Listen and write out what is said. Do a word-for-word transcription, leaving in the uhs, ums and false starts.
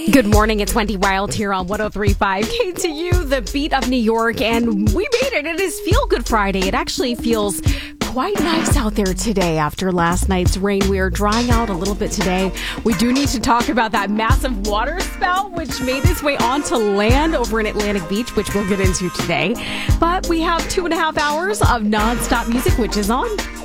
Good morning, it's Wendy Wild here on one oh three point five K T U, the beat of New York, and we made it. It is Feel Good Friday. It actually feels quite nice out there today after last night's rain. We are drying out a little bit today. We do need to talk about that massive water spout which made its way onto land over in Atlantic Beach, which we'll get into today. But we have two and a half hours of nonstop music, which is on